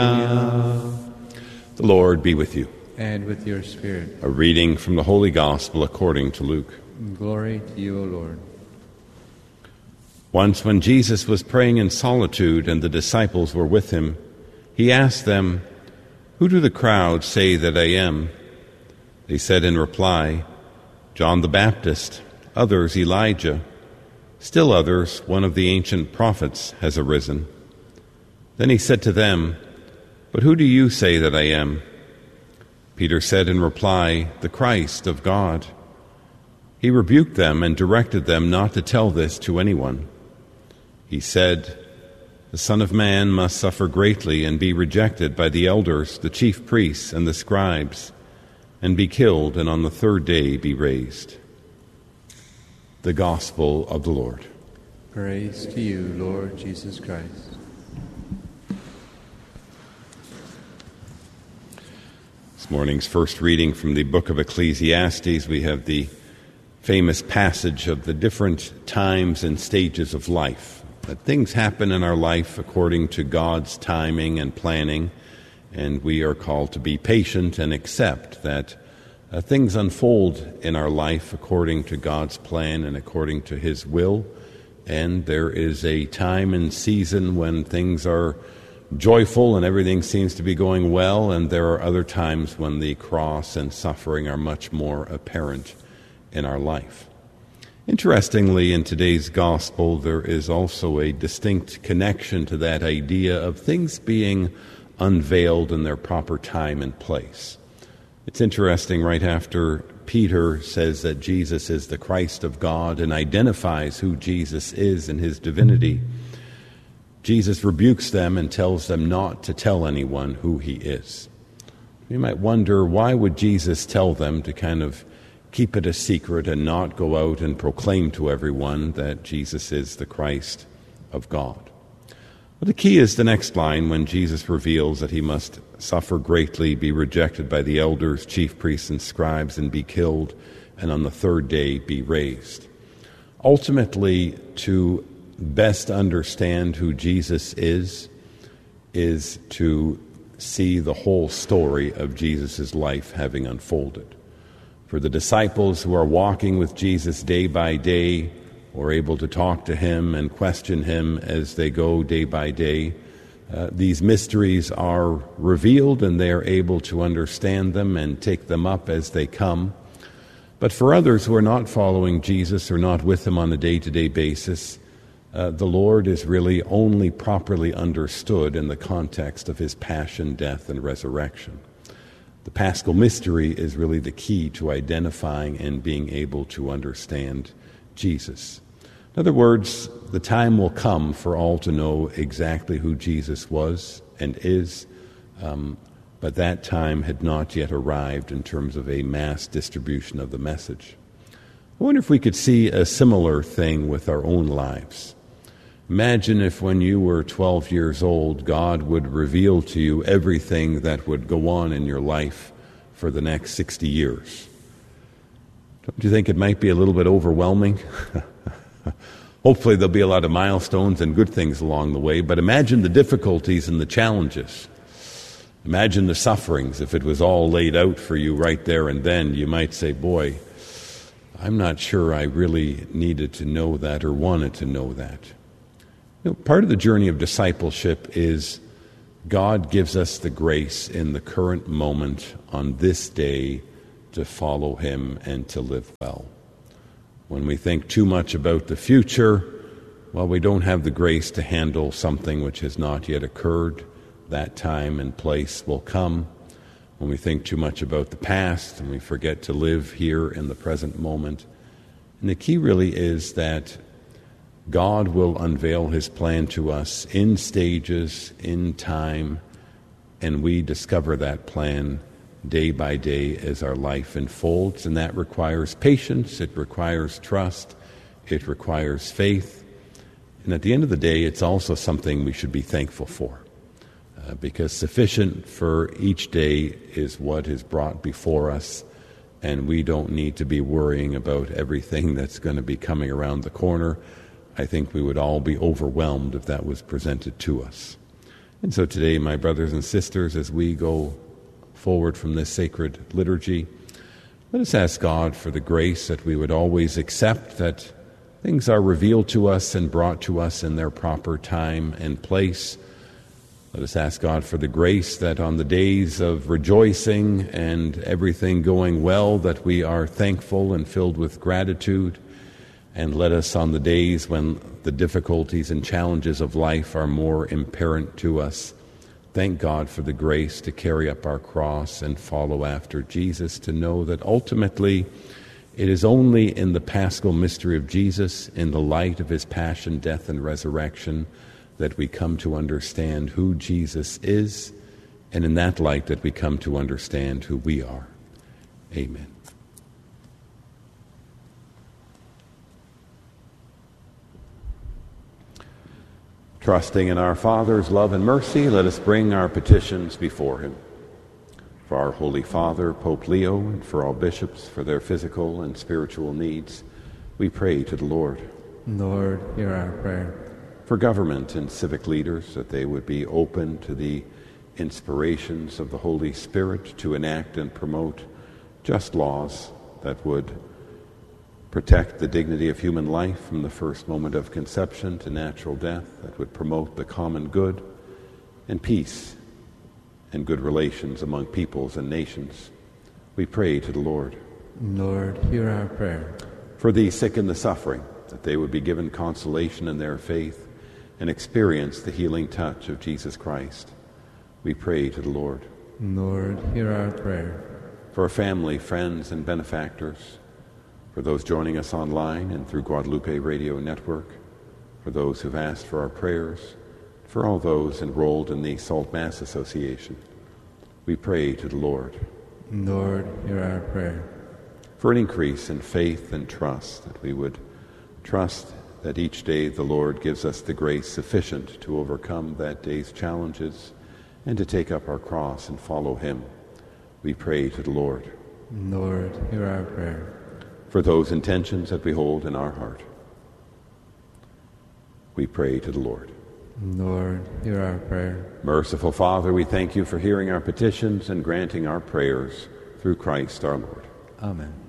The Lord be with you. And with your spirit. A reading from the Holy Gospel according to Luke. Glory to you, O Lord. Once when Jesus was praying in solitude and the disciples were with him, he asked them, "Who do the crowd say that I am?" They said in reply, "John the Baptist, others Elijah, still others one of the ancient prophets has arisen." Then he said to them, "But who do you say that I am?" Peter said in reply, "The Christ of God." He rebuked them and directed them not to tell this to anyone. He said, "The Son of Man must suffer greatly and be rejected by the elders, the chief priests, and the scribes, and be killed, and on the third day be raised." The Gospel of the Lord. Praise to you, Lord Jesus Christ. This morning's first reading from the book of Ecclesiastes, we have the famous passage of the different times and stages of life. That things happen in our life according to God's timing and planning, and we are called to be patient and accept that things unfold in our life according to God's plan and according to His will, and there is a time and season when things are joyful and everything seems to be going well, and there are other times when the cross and suffering are much more apparent in our life. Interestingly, in today's gospel, there is also a distinct connection to that idea of things being unveiled in their proper time and place. It's interesting, right after Peter says that Jesus is the Christ of God and identifies who Jesus is in his divinity, Jesus rebukes them and tells them not to tell anyone who he is. You might wonder, why would Jesus tell them to kind of keep it a secret and not go out and proclaim to everyone that Jesus is the Christ of God? Well, the key is the next line when Jesus reveals that he must suffer greatly, be rejected by the elders, chief priests, and scribes, and be killed, and on the third day be raised. Ultimately, to best understand who Jesus is to see the whole story of Jesus' life having unfolded. For the disciples who are walking with Jesus day by day, or able to talk to him and question him as they go day by day, these mysteries are revealed and they are able to understand them and take them up as they come. But for others who are not following Jesus or not with him on a day-to-day basis, the Lord is really only properly understood in the context of his passion, death, and resurrection. The Paschal mystery is really the key to identifying and being able to understand Jesus. In other words, the time will come for all to know exactly who Jesus was and is, but that time had not yet arrived in terms of a mass distribution of the message. I wonder if we could see a similar thing with our own lives. Imagine if when you were 12 years old, God would reveal to you everything that would go on in your life for the next 60 years. Don't you think it might be a little bit overwhelming? Hopefully there'll be a lot of milestones and good things along the way, but imagine the difficulties and the challenges. Imagine the sufferings. If it was all laid out for you right there and then, you might say, boy, I'm not sure I really needed to know that or wanted to know that. Part of the journey of discipleship is God gives us the grace in the current moment on this day to follow him and to live well. When we think too much about the future, well, we don't have the grace to handle something which has not yet occurred. That time and place will come. When we think too much about the past and we forget to live here in the present moment. And the key really is that God will unveil his plan to us in stages, in time, and we discover that plan day by day as our life unfolds, and that requires patience, it requires trust, it requires faith, and at the end of the day, it's also something we should be thankful for, because sufficient for each day is what is brought before us, and we don't need to be worrying about everything that's going to be coming around the corner. I think we would all be overwhelmed if that was presented to us. And so today, my brothers and sisters, as we go forward from this sacred liturgy, let us ask God for the grace that we would always accept that things are revealed to us and brought to us in their proper time and place. Let us ask God for the grace that on the days of rejoicing and everything going well, that we are thankful and filled with gratitude. And let us, on the days when the difficulties and challenges of life are more apparent to us, thank God for the grace to carry up our cross and follow after Jesus, to know that ultimately it is only in the paschal mystery of Jesus, in the light of his passion, death, and resurrection, that we come to understand who Jesus is, and in that light that we come to understand who we are. Amen. Trusting in our Father's love and mercy, let us bring our petitions before him. For our Holy Father, Pope Leo, and for all bishops, for their physical and spiritual needs, we pray to the Lord. Lord, hear our prayer. For government and civic leaders, that they would be open to the inspirations of the Holy Spirit to enact and promote just laws that would protect the dignity of human life from the first moment of conception to natural death, that would promote the common good and peace and good relations among peoples and nations. We pray to the Lord. Lord, hear our prayer. For the sick and the suffering, that they would be given consolation in their faith and experience the healing touch of Jesus Christ. We pray to the Lord. Lord, hear our prayer. For family, friends, and benefactors, for those joining us online and through Guadalupe Radio Network, for those who've asked for our prayers, for all those enrolled in the Salt Mass Association, we pray to the Lord. Lord, hear our prayer. For an increase in faith and trust, that we would trust that each day the Lord gives us the grace sufficient to overcome that day's challenges and to take up our cross and follow him. We pray to the Lord. Lord, hear our prayer. For those intentions that we hold in our heart, we pray to the Lord. Lord, hear our prayer. Merciful Father, we thank you for hearing our petitions and granting our prayers through Christ our Lord. Amen.